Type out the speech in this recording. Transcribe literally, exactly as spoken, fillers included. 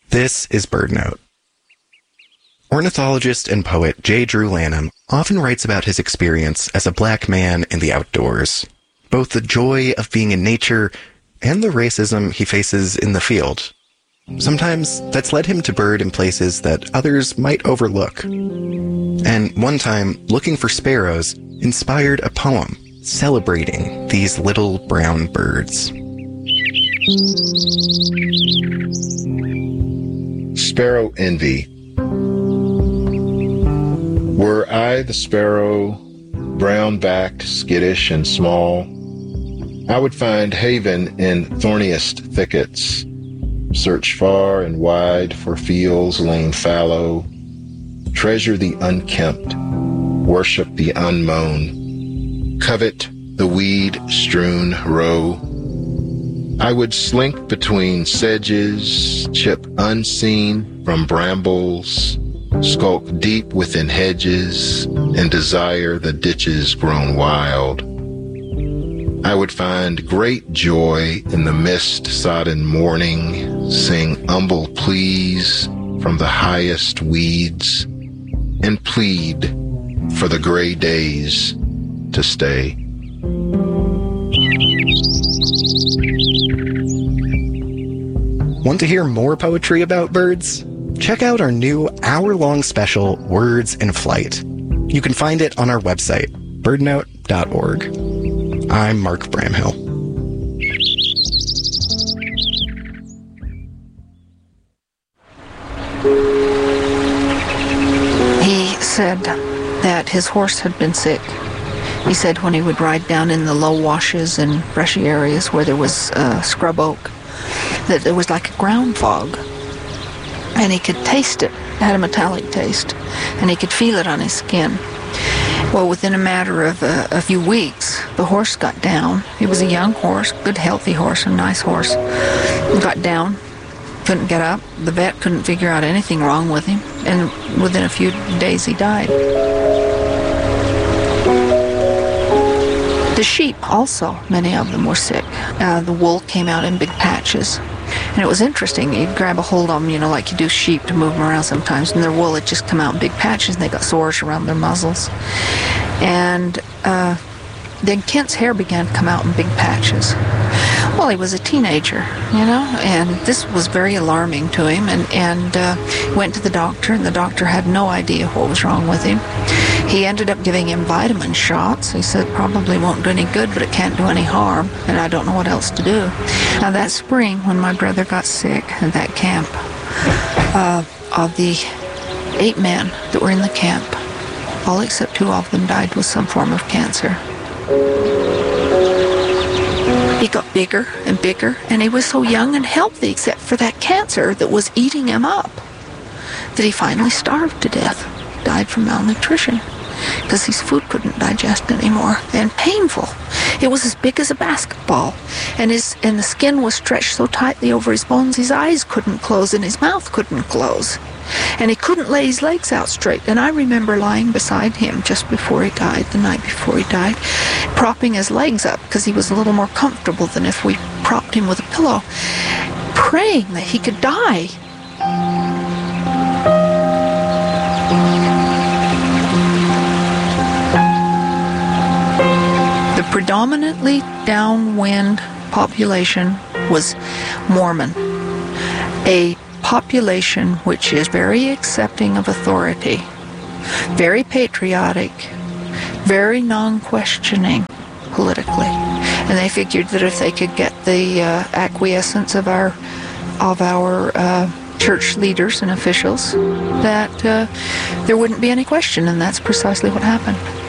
This is BirdNote. Ornithologist and poet J. Drew Lanham often writes about his experience as a black man in the outdoors, both the joy of being in nature and the racism he faces in the field. Sometimes that's led him to bird in places that others might overlook. And one time, looking for sparrows inspired a poem celebrating these little brown birds. Sparrow Envy. Were I the sparrow, brown-backed, skittish, and small, I would find haven in thorniest thickets, search far and wide for fields lain fallow, treasure the unkempt, worship the unmown, covet the weed-strewn row. I would slink between sedges, chip unseen from brambles, skulk deep within hedges, and desire the ditches grown wild. I would find great joy in the mist-sodden morning, sing humble pleas from the highest weeds, and plead for the gray days to stay. Want to hear more poetry about birds? Check out our new hour-long special, Words in Flight. You can find it on our website, bird note dot org. I'm Mark Bramhill. He said that his horse had been sick. He said when he would ride down in the low washes and brushy areas where there was uh, scrub oak, that there was like a ground fog. And he could taste it. It had a metallic taste. And he could feel it on his skin. Well, within a matter of uh, a few weeks, the horse got down. He was a young horse, good healthy horse, a nice horse. He got down, couldn't get up. The vet couldn't figure out anything wrong with him. And within a few days, he died. The sheep also, many of them were sick. Uh, the wool came out in big patches. And it was interesting. You'd grab a hold of them, you know, like you do sheep to move them around sometimes, and their wool would just come out in big patches, and they got sores around their muzzles. And uh, then Kent's hair began to come out in big patches. Well, he was a teenager, you know, and this was very alarming to him, and, and uh, went to the doctor, and the doctor had no idea what was wrong with him. He ended up giving him vitamin shots. He said probably won't do any good, but it can't do any harm, and I don't know what else to do. Now that spring, when my brother got sick at that camp, uh, of the eight men that were in the camp, all except two of them died with some form of cancer. He got bigger and bigger, and he was so young and healthy except for that cancer that was eating him up, that he finally starved to death, died from malnutrition, because his food couldn't digest anymore, and painful. It was as big as a basketball, and his and the skin was stretched so tightly over his bones his eyes couldn't close and his mouth couldn't close. And he couldn't lay his legs out straight. And I remember lying beside him just before he died, the night before he died, propping his legs up because he was a little more comfortable than if we propped him with a pillow, praying that he could die. The predominantly downwind population was Mormon, a population which is very accepting of authority, very patriotic, very non-questioning politically. And they figured that if they could get the uh, acquiescence of our of our uh, church leaders and officials, that uh, there wouldn't be any question, and that's precisely what happened.